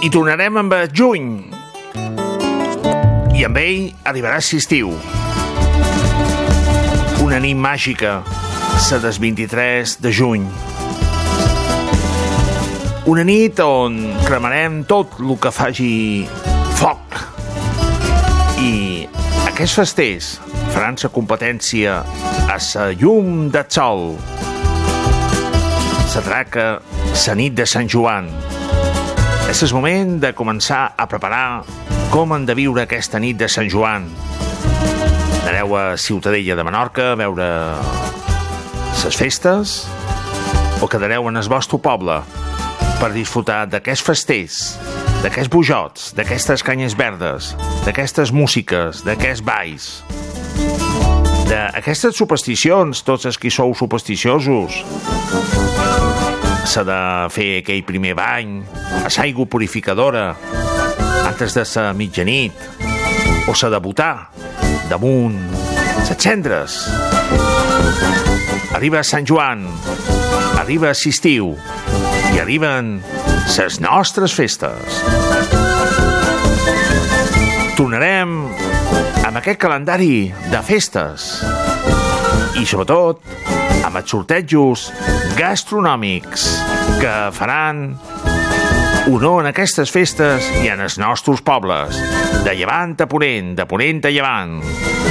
I tornarem amb juny. I amb ell arribarà l'estiu. Una nit màgica, la del 23 de juny. Una nit on cremarem tot el que faci foc. I aquests festers faran la competència a la llum del sol. S'atraca la nit de Sant Joan. És el moment de començar a preparar com han de viure aquesta nit de Sant Joan. Anareu a Ciutadella de Menorca a veure les festes o quedareu en el vostre poble per disfrutar d'aquests festers, d'aquests bujots, d'aquestes canyes verdes, d'aquestes músiques, d'aquests balls, d'aquestes supersticions, tots els que sou supersticiosos. S'ha de fer aquell primer bany a l'aigua purificadora antes de la mitjanit, o s'ha de botar damunt les cendres. Arriba Sant Joan, arriba l'estiu i arriben les nostres festes. Tornarem amb aquest calendari de festes i, sobretot, amb els sortejos gastronòmics que faran honor en aquestes festes i en els nostres pobles, de llevant a ponent, de ponent a llevant.